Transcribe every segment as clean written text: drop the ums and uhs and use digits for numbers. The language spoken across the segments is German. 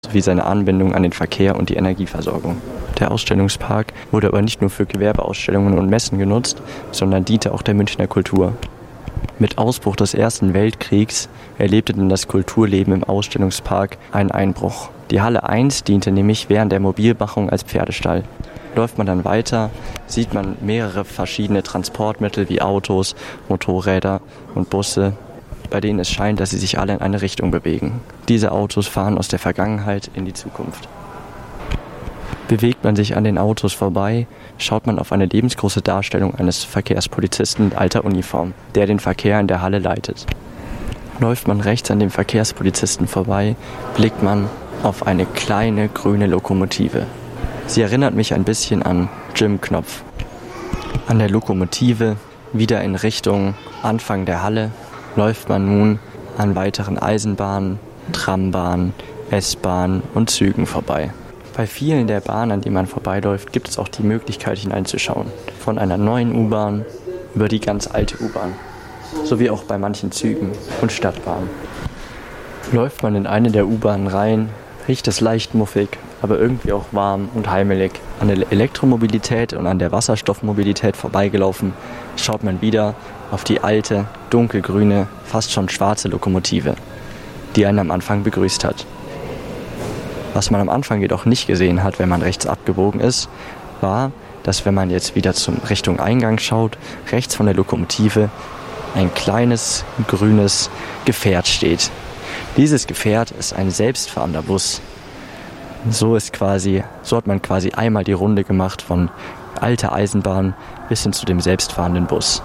sowie seine Anbindung an den Verkehr und die Energieversorgung. Der Ausstellungspark wurde aber nicht nur für Gewerbeausstellungen und Messen genutzt, sondern diente auch der Münchner Kultur. Mit Ausbruch des Ersten Weltkriegs erlebte dann das Kulturleben im Ausstellungspark einen Einbruch. Die Halle 1 diente nämlich während der Mobilmachung als Pferdestall. Läuft man dann weiter, sieht man mehrere verschiedene Transportmittel wie Autos, Motorräder und Busse, bei denen es scheint, dass sie sich alle in eine Richtung bewegen. Diese Autos fahren aus der Vergangenheit in die Zukunft. Bewegt man sich an den Autos vorbei, schaut man auf eine lebensgroße Darstellung eines Verkehrspolizisten in alter Uniform, der den Verkehr in der Halle leitet. Läuft man rechts an dem Verkehrspolizisten vorbei, blickt man auf eine kleine grüne Lokomotive. Sie erinnert mich ein bisschen an Jim Knopf. An der Lokomotive, wieder in Richtung Anfang der Halle, läuft man nun an weiteren Eisenbahnen, Trambahnen, S-Bahnen und Zügen vorbei. Bei vielen der Bahnen, an denen man vorbeiläuft, gibt es auch die Möglichkeit hineinzuschauen. Von einer neuen U-Bahn über die ganz alte U-Bahn. Sowie auch bei manchen Zügen und Stadtbahnen. Läuft man in eine der U-Bahnen rein, riecht es leicht muffig, aber irgendwie auch warm und heimelig. An der Elektromobilität und an der Wasserstoffmobilität vorbeigelaufen, schaut man wieder auf die alte, dunkelgrüne, fast schon schwarze Lokomotive, die einen am Anfang begrüßt hat. Was man am Anfang jedoch nicht gesehen hat, wenn man rechts abgebogen ist, war, dass wenn man jetzt wieder Richtung Eingang schaut, rechts von der Lokomotive ein kleines, grünes Gefährt steht. Dieses Gefährt ist ein selbstfahrender Bus. So hat man quasi einmal die Runde gemacht von alter Eisenbahn bis hin zu dem selbstfahrenden Bus.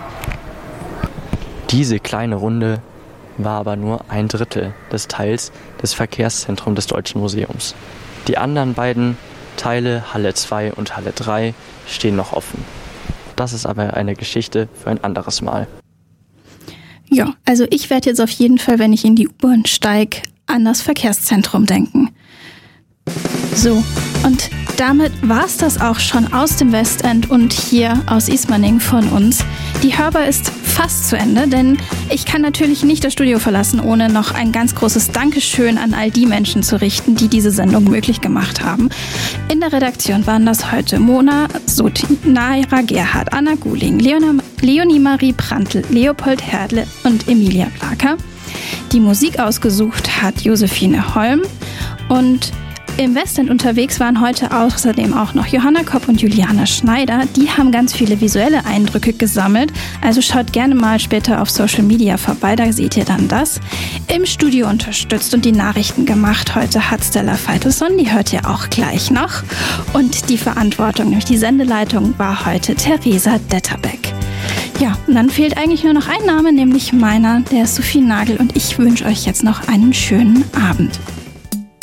Diese kleine Runde war aber nur 1/3 des Teils des Verkehrszentrums des Deutschen Museums. Die anderen beiden Teile, Halle 2 und Halle 3, stehen noch offen. Das ist aber eine Geschichte für ein anderes Mal. Ja, also ich werde jetzt auf jeden Fall, wenn ich in die U-Bahn steige, an das Verkehrszentrum denken. So, und damit war's das auch schon aus dem Westend und hier aus Ismaning von uns. Die Hörbar ist fast zu Ende, denn ich kann natürlich nicht das Studio verlassen, ohne noch ein ganz großes Dankeschön an all die Menschen zu richten, die diese Sendung möglich gemacht haben. In der Redaktion waren das heute Mona Suthi, Naira Gerhard, Anna Guling, Leonie Marie Prantl, Leopold Herdle und Emilia Blaker. Die Musik ausgesucht hat Josephine Holm und im Westend unterwegs waren heute außerdem auch noch Johanna Kopp und Juliane Schneider. Die haben ganz viele visuelle Eindrücke gesammelt. Also schaut gerne mal später auf Social Media vorbei, da seht ihr dann das. Im Studio unterstützt und die Nachrichten gemacht heute hat Stella Feitelson, die hört ihr auch gleich noch. Und die Verantwortung, nämlich die Sendeleitung, war heute Theresa Detterbeck. Ja, und dann fehlt eigentlich nur noch ein Name, nämlich meiner, der ist Sophie Nagel. Und ich wünsche euch jetzt noch einen schönen Abend.